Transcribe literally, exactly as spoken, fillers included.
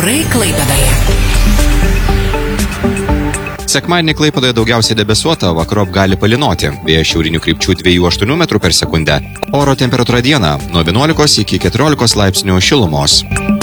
Orai Klaipėdoje. Sekmadienį Klaipėdoje daugiausiai debesuota, vakarop gali palynoti. Vėjas šiaurinių krypčių dviejų komos aštuonių metrų per sekundę. Oro temperatūra dieną nuo vienuolikos iki keturiolikos laipsnių šilumos.